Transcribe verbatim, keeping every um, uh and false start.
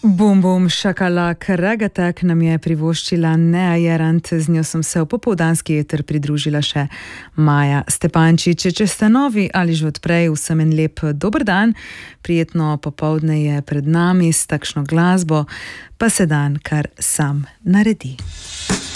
Bum, bum, šakalak, regatek nam je privoščila Nea Jerant, z njo sem se v popoldanski eter pridružila še Maja Stepančič. Če ste novi ali že odprej, vsem en lep dober dan, prijetno popoldne je pred nami, s takšno glasbo pa se dan kar sam naredi.